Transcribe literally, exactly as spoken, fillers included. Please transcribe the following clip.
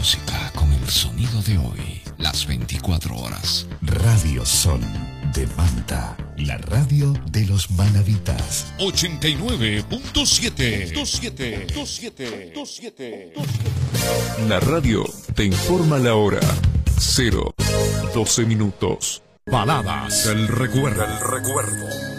música con el sonido de hoy, las veinticuatro horas. Radio Sol de Manta, la radio de los manavitas. ochenta y nueve punto siete. La radio te informa la hora. Cero, doce minutos. Baladas del recuerdo. El recuerdo.